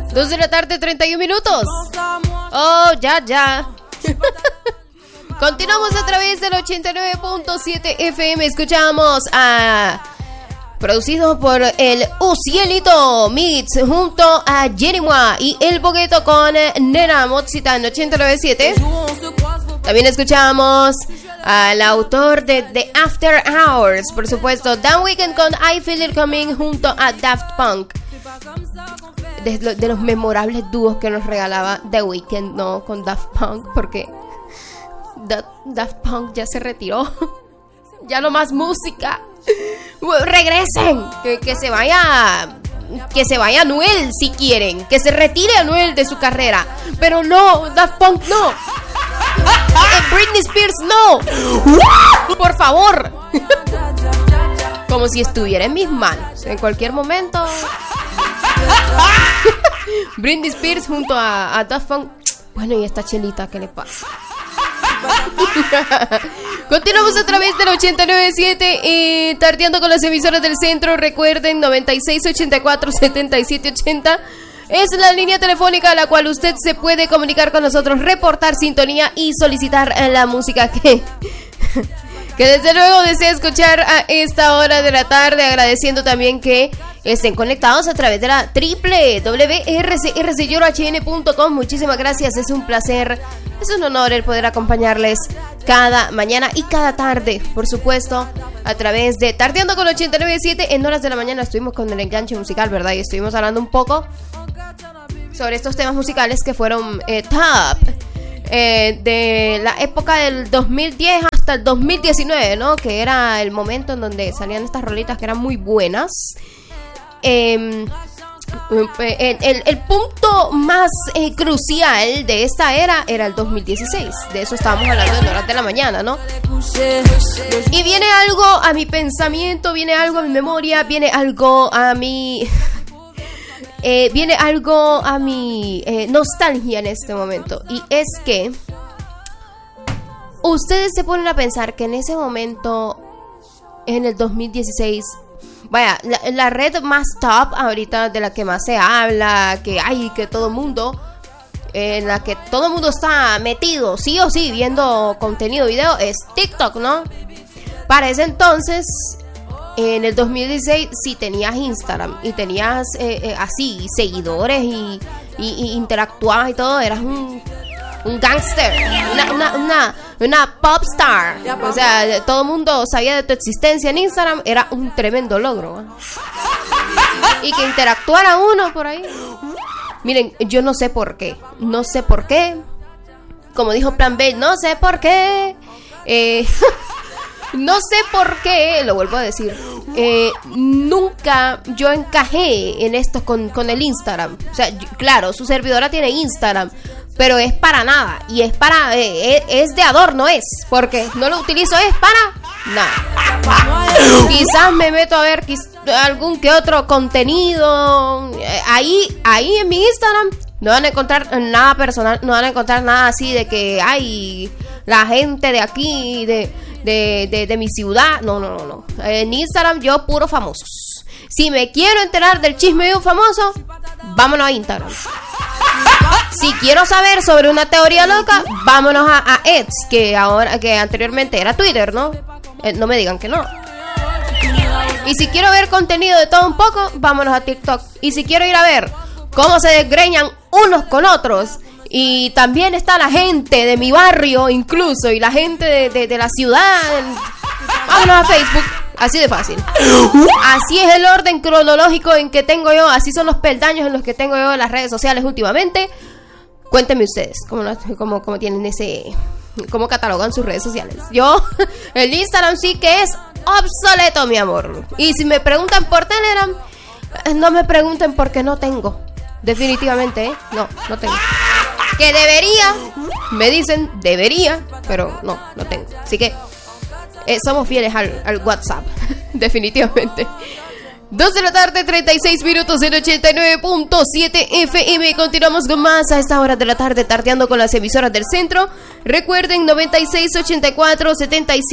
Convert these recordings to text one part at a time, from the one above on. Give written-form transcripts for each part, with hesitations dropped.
2 de la tarde, 31 minutos. Oh, ya. Continuamos a través del 89.7 FM. Escuchamos a... producido por el Ucielito Mix junto a Jerimois y El Bogueto con Nena Motzita en 89.7. También escuchamos al autor de The After Hours, por supuesto, Dan Weeknd con I Feel It Coming junto a Daft Punk. De los memorables dúos que nos regalaba The Weeknd, ¿no? Con Daft Punk, porque Daft Punk ya se retiró. Ya no más música. Regresen, que se vaya Anuel si quieren, que se retire Anuel de su carrera, pero no, Daft Punk no, Britney Spears no, por favor. Como si estuviera en mis manos en cualquier momento. Britney Spears junto a Daft Punk. Bueno, y esta chelita, ¿qué le pasa? Continuamos a través del 89.7 tardeando con las emisoras del centro. Recuerden, 9684-7780 es la línea telefónica a la cual usted se puede comunicar con nosotros, reportar sintonía y solicitar la música que desde luego desea escuchar a esta hora de la tarde. Agradeciendo también que estén conectados a través de la www.rcrcyorhn.com. Muchísimas gracias, es un placer, es un honor el poder acompañarles cada mañana y cada tarde, por supuesto, a través de Tardeando con 89.7. En horas de la mañana estuvimos con el enganche musical, ¿verdad? Y estuvimos hablando un poco sobre estos temas musicales que fueron top de la época del 2010 hasta el 2019, ¿no? Que era el momento en donde salían estas rolitas que eran muy buenas. El punto más crucial de esta era el 2016. De eso estábamos hablando en horas de la mañana, ¿no? Y viene algo a mi pensamiento, viene algo a mi memoria, viene algo a mi nostalgia en este momento. Y es que ustedes se ponen a pensar que en ese momento, en el 2016, vaya, la red más top ahorita, de la que más se habla, que hay, que todo mundo, en la que todo el mundo está metido, sí o sí, viendo contenido video, es TikTok, ¿no? Para ese entonces, en el 2016, si tenías Instagram y tenías así seguidores y interactuabas y todo, eras un gangster, una pop star. O sea, todo el mundo sabía de tu existencia en Instagram, era un tremendo logro, ¿eh? Y que interactuara uno por ahí. Miren, yo no sé por qué. Como dijo Plan B, no sé por qué. No sé por qué, lo vuelvo a decir. Nunca yo encajé en esto con el Instagram. O sea, claro, su servidora tiene Instagram, pero es para nada. Y es para... es de adorno, porque no lo utilizo, es para nada. Quizás me meto a ver algún que otro contenido. Ahí en mi Instagram no van a encontrar nada personal, no van a encontrar nada así de que hay la gente de aquí, de mi ciudad. No. En Instagram yo puro famosos. Si me quiero enterar del chisme de un famoso, vámonos a Instagram. Si quiero saber sobre una teoría loca, vámonos a X, que anteriormente era Twitter, ¿no? No me digan que no. Y si quiero ver contenido de todo un poco, vámonos a TikTok. Y si quiero ir a ver cómo se desgreñan unos con otros, y también está la gente de mi barrio incluso, y la gente de la ciudad, vámonos a Facebook. Así de fácil. Así es el orden cronológico en que tengo yo. Así son los peldaños en los que tengo yo en las redes sociales últimamente. Cuéntenme ustedes cómo tienen ese... cómo catalogan sus redes sociales. Yo, el Instagram sí que es obsoleto, mi amor. Y si me preguntan por Telegram, no me pregunten porque no tengo. Definitivamente, ¿eh? No tengo. Que debería, me dicen, debería, pero no tengo. Así que somos fieles al WhatsApp. Definitivamente. 2 de la tarde, 36 minutos en 89.7 FM. Continuamos con más a esta hora de la tarde, tardeando con las emisoras del centro. Recuerden,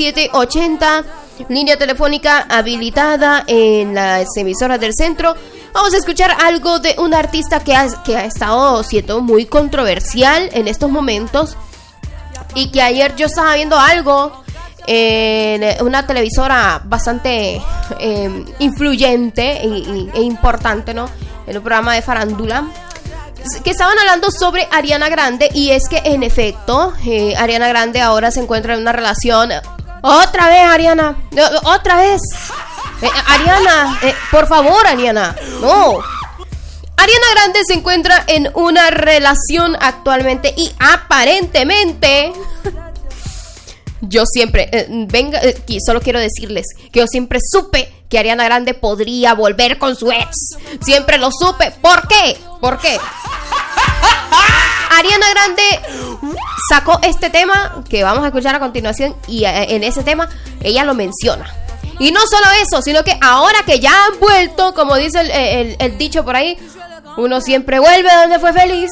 9684-7780, línea telefónica habilitada en las emisoras del centro. Vamos a escuchar algo de un artista que ha estado siendo muy controversial en estos momentos y que ayer yo estaba viendo algo en una televisora bastante influyente e importante, ¿no? En un programa de farándula, que estaban hablando sobre Ariana Grande. Y es que en efecto Ariana Grande ahora se encuentra en una relación. Otra vez, Ariana, otra vez, Ariana, por favor, Ariana, no. Ariana Grande se encuentra en una relación actualmente y aparentemente yo siempre, solo quiero decirles que yo siempre supe que Ariana Grande podría volver con su ex. Siempre lo supe. ¿Por qué? ¿Por qué? Ariana Grande sacó este tema que vamos a escuchar a continuación y en ese tema ella lo menciona. Y no solo eso, sino que ahora que ya han vuelto, como dice el dicho por ahí, uno siempre vuelve donde fue feliz.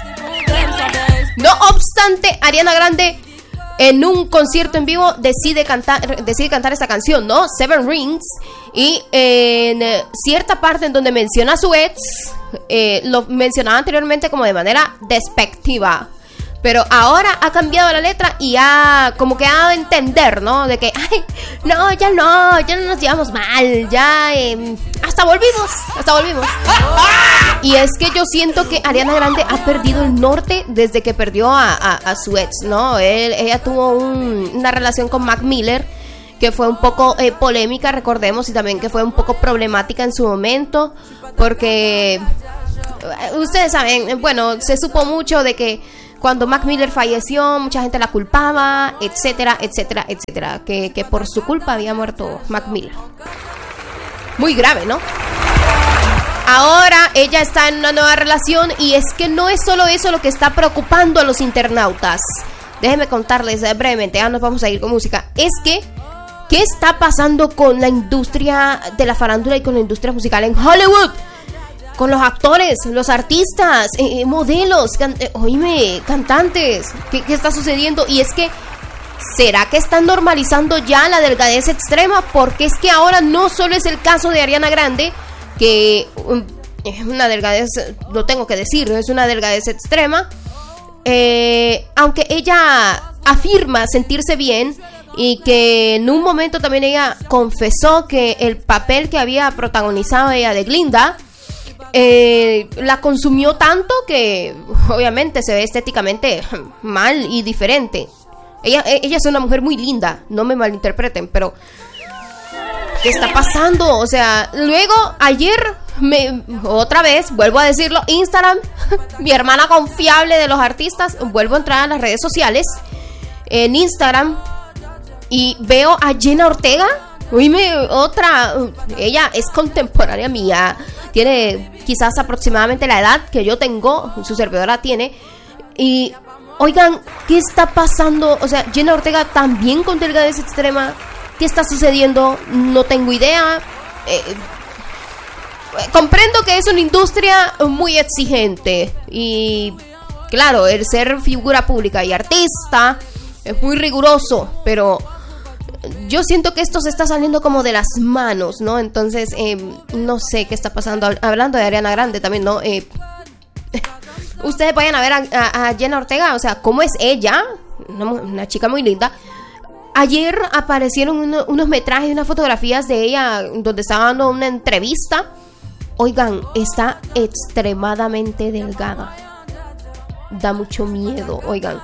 No obstante, Ariana Grande en un concierto en vivo decide cantar esta canción, ¿no? Seven Rings. Y en cierta parte en donde menciona a su ex, lo mencionaba anteriormente como de manera despectiva, pero ahora ha cambiado la letra y como que ha dado a entender, ¿no? De que, ay, ya no nos llevamos mal, ya hasta volvimos. Y es que yo siento que Ariana Grande ha perdido el norte desde que perdió a su ex, ¿no? Ella tuvo una relación con Mac Miller que fue un poco polémica, recordemos, y también que fue un poco problemática en su momento, porque ustedes saben, bueno, se supo mucho de que cuando Mac Miller falleció, mucha gente la culpaba, etcétera, que por su culpa había muerto Mac Miller. Muy grave, ¿no? Ahora ella está en una nueva relación y es que no es solo eso lo que está preocupando a los internautas. Déjenme contarles brevemente, ya nos vamos a ir con música. Es que, ¿qué está pasando con la industria de la farándula y con la industria musical en Hollywood? Con los actores, los artistas, modelos, cantantes. ¿Qué está sucediendo? Y es que, ¿será que están normalizando ya la delgadez extrema? Porque es que ahora no solo es el caso de Ariana Grande, que es una delgadez, lo tengo que decir, es una delgadez extrema. Aunque ella afirma sentirse bien y que en un momento también ella confesó que el papel que había protagonizado ella de Glinda la consumió tanto que obviamente se ve estéticamente mal y diferente. Ella es una mujer muy linda, no me malinterpreten, pero ¿qué está pasando? O sea, luego ayer otra vez, vuelvo a decirlo, Instagram, mi hermana confiable de los artistas, vuelvo a entrar a las redes sociales en Instagram y veo a Jenna Ortega. Ella es contemporánea mía, tiene quizás aproximadamente la edad que yo tengo, su servidora tiene. Y oigan, ¿qué está pasando? O sea, Jenna Ortega también con delgadez extrema. ¿Qué está sucediendo? No tengo idea. Comprendo que es una industria muy exigente y claro, el ser figura pública y artista es muy riguroso, pero yo siento que esto se está saliendo como de las manos, ¿no? Entonces, no sé qué está pasando. Hablando de Ariana Grande también, ¿no? Ustedes vayan a ver a Jenna Ortega, o sea, ¿cómo es ella? Una chica muy linda. Ayer aparecieron unos metrajes, unas fotografías de ella donde estaba dando una entrevista. Oigan, está extremadamente delgada. Da mucho miedo, oigan.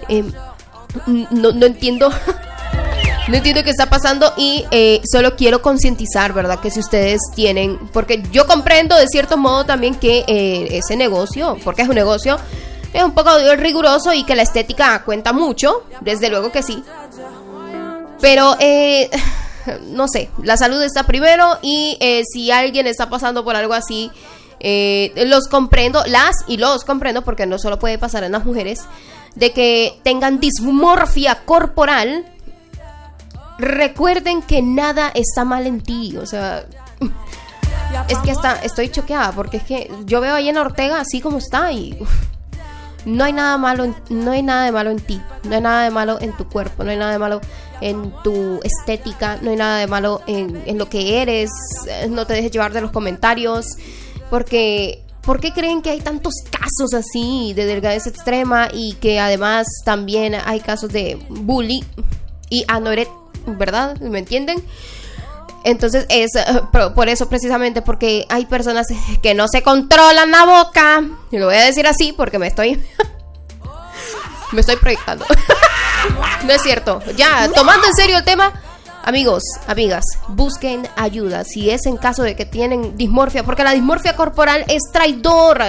No entiendo. No entiendo qué está pasando y solo quiero concientizar, ¿verdad? Que si ustedes tienen... Porque yo comprendo de cierto modo también que ese negocio, porque es un negocio, es un poco riguroso y que la estética cuenta mucho. Desde luego que sí. Pero, no sé, la salud está primero y si alguien está pasando por algo así, los comprendo, los comprendo, porque no solo puede pasar en las mujeres, de que tengan dismorfia corporal. Recuerden que nada está mal en ti, o sea, es que estoy choqueada porque es que yo veo a Jenna Ortega así como está y no hay nada malo, no hay nada de malo en ti, no hay nada de malo en tu cuerpo, no hay nada de malo en tu estética, no hay nada de malo en lo que eres, no te dejes llevar de los comentarios. Porque ¿por qué creen que hay tantos casos así de delgadez extrema y que además también hay casos de bullying y anorexia, ¿verdad? ¿Me entienden? Entonces es por eso precisamente, porque hay personas que no se controlan la boca. Y lo voy a decir así porque me estoy proyectando. No es cierto. Ya, tomando en serio el tema, amigos, amigas, busquen ayuda si es en caso de que tienen dismorfia, porque la dismorfia corporal es traidora.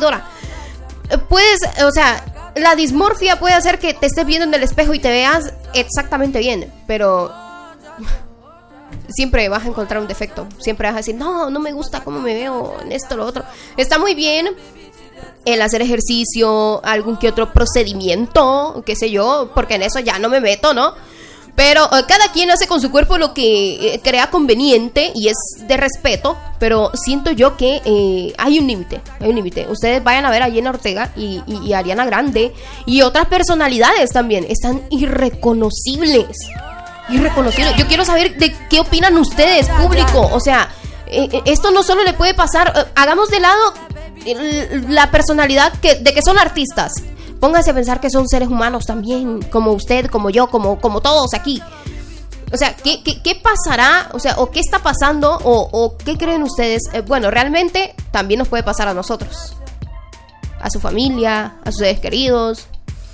La dismorfia puede hacer que te estés viendo en el espejo y te veas exactamente bien, pero siempre vas a encontrar un defecto. Siempre vas a decir, no me gusta cómo me veo en esto, lo otro. Está muy bien el hacer ejercicio, algún que otro procedimiento, qué sé yo, porque en eso ya no me meto, ¿no? Pero cada quien hace con su cuerpo lo que crea conveniente y es de respeto, pero siento yo que hay un límite. Ustedes vayan a ver a Jenna Ortega y Ariana Grande y otras personalidades también, están irreconocibles. Yo quiero saber de qué opinan ustedes, público. O sea, esto no solo le puede pasar, hagamos de lado la personalidad de que son artistas. Pónganse a pensar que son seres humanos también, como usted, como yo, como todos aquí. O sea, ¿qué pasará? O sea, ¿o qué está pasando? ¿O qué creen ustedes? Bueno, realmente también nos puede pasar a nosotros, a su familia, a sus seres queridos.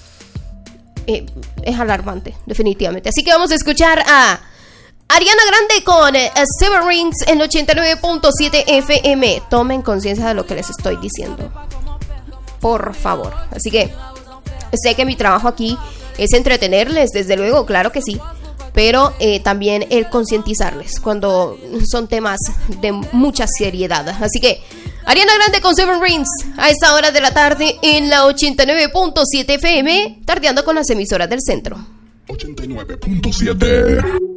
Es alarmante, definitivamente. Así que vamos a escuchar a Ariana Grande con Seven Rings en 89.7 FM. Tomen conciencia de lo que les estoy diciendo, por favor. Así que sé que mi trabajo aquí es entretenerles, desde luego, claro que sí, pero también el concientizarles cuando son temas de mucha seriedad. Así que Ariana Grande con Seven Rings a esta hora de la tarde en la 89.7 FM, tardeando con las emisoras del centro. 89.7